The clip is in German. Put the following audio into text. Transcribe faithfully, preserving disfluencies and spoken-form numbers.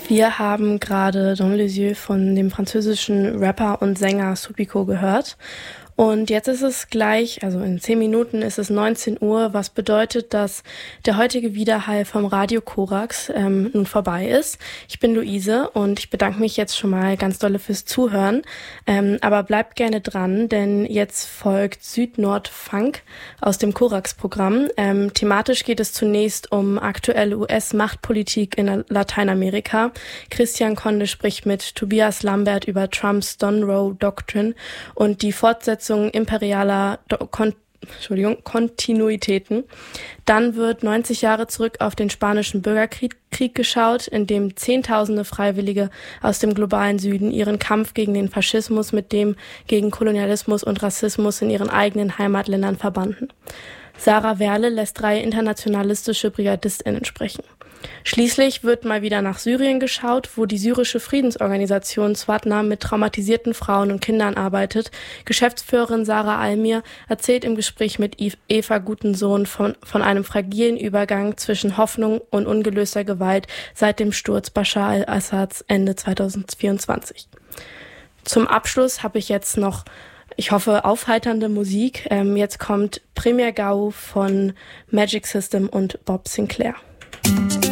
Wir haben gerade Dans les yeux von dem französischen Rapper und Sänger Supico gehört. Und jetzt ist es gleich, also in zehn Minuten ist es neunzehn Uhr, was bedeutet, dass der heutige Widerhall vom Radio Korax ähm, nun vorbei ist. Ich bin Luise und ich bedanke mich jetzt schon mal ganz dolle fürs Zuhören. Ähm, aber bleibt gerne dran, denn jetzt folgt Süd-Nord-Funk aus dem Korax-Programm. Ähm, thematisch geht es zunächst um aktuelle U S-Machtpolitik in Lateinamerika. Christian Conde spricht mit Tobias Lambert über Trumps Don Roe Doctrine und die Fortsetzung imperialer Do- Kon- Entschuldigung, Kontinuitäten. Dann wird neunzig Jahre zurück auf den spanischen Bürgerkrieg Krieg geschaut, in dem Zehntausende Freiwillige aus dem globalen Süden ihren Kampf gegen den Faschismus mit dem gegen Kolonialismus und Rassismus in ihren eigenen Heimatländern verbanden. Sarah Werle lässt drei internationalistische BrigadistInnen sprechen. Schließlich wird mal wieder nach Syrien geschaut, wo die syrische Friedensorganisation Swatna mit traumatisierten Frauen und Kindern arbeitet. Geschäftsführerin Sarah Almir erzählt im Gespräch mit Eva Gutensohn von, von einem fragilen Übergang zwischen Hoffnung und ungelöster Gewalt seit dem Sturz Bashar al-Assads Ende zweitausendvierundzwanzig. Zum Abschluss habe ich jetzt noch, ich hoffe, aufheiternde Musik. Ähm, jetzt kommt Premier Gau von Magic System und Bob Sinclair.